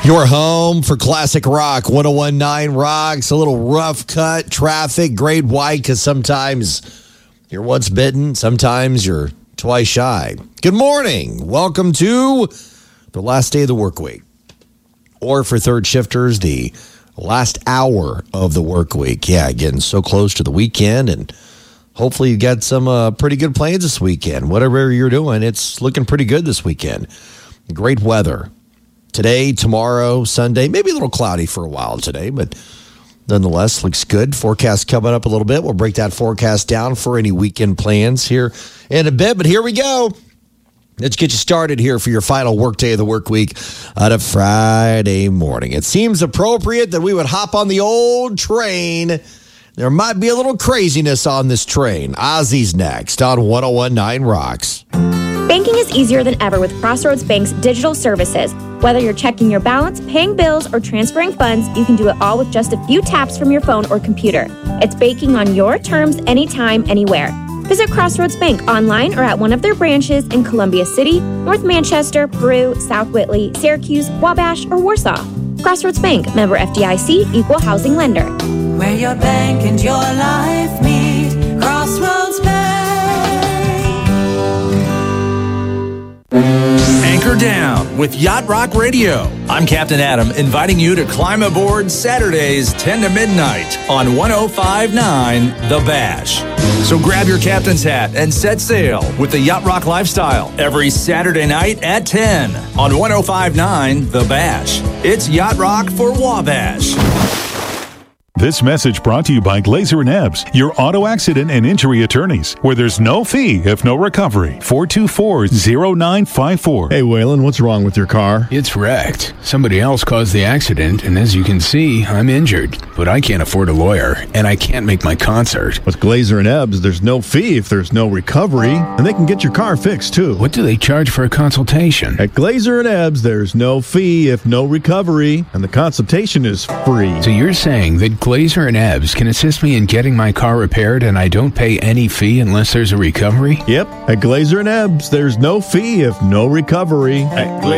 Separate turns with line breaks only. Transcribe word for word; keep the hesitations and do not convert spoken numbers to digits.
Your home for classic rock, one oh one point nine Rocks. A little rough cut traffic, grade white, because sometimes you're once bitten, sometimes you're twice shy. Good morning. Welcome to the last day of the work week. Or for third shifters, the last hour of the work week. Yeah, getting so close to the weekend, and hopefully you got some uh, pretty good plans this weekend. Whatever you're doing, it's looking pretty good this weekend. Great weather. Today, tomorrow, Sunday, maybe a little cloudy for a while today, but nonetheless, looks good. Forecast coming up a little bit. We'll break that forecast down for any weekend plans here in a bit, but here we go. Let's get you started here for your final workday of the work week on a Friday morning. It seems appropriate that we would hop on the old train. There might be a little craziness on this train. Ozzy's next on one oh one point nine Rocks.
Banking is easier than ever with Crossroads Bank's digital services. Whether you're checking your balance, paying bills, or transferring funds, you can do it all with just a few taps from your phone or computer. It's banking on your terms, anytime, anywhere. Visit Crossroads Bank online or at one of their branches in Columbia City, North Manchester, Peru, South Whitley, Syracuse, Wabash, or Warsaw. Crossroads Bank, member F D I C, equal housing lender.
Where your bank and your life meet, Crossroads Bank.
Anchor down with Yacht Rock Radio. I'm Captain Adam, inviting you to climb aboard Saturdays ten to midnight on one oh five point nine The Bash. So grab your captain's hat and set sail with the Yacht Rock lifestyle every Saturday night at ten on one oh five point nine The Bash. It's Yacht Rock for Wabash.
This message brought to you by Glazer and Ebbs, your auto accident and injury attorneys, where there's no fee if no recovery. four two four, oh nine five four.
Hey, Waylon, what's wrong with your car?
It's wrecked. Somebody else caused the accident, and as you can see, I'm injured. But I can't afford a lawyer, and I can't make my concert.
With Glazer and Ebbs, there's no fee if there's no recovery, and they can get your car fixed, too.
What do they charge for a consultation?
At Glazer and Ebbs, there's no fee if no recovery, and the consultation is free.
So you're saying that Glazer and Ebbs can assist me in getting my car repaired and I don't pay any fee unless there's a recovery?
Yep. At Glazer and Ebbs, there's no fee if no recovery. At Gla-